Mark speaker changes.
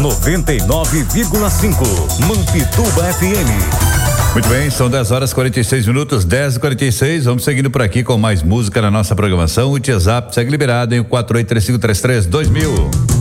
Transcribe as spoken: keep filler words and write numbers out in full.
Speaker 1: noventa e nove vírgula cinco. Mampituba F M.
Speaker 2: Muito bem, são dez horas e quarenta e seis minutos, dez e quarenta e seis. Vamos seguindo por aqui com mais música na nossa programação. O WhatsApp segue liberado em quatro oito três cinco três três dois mil.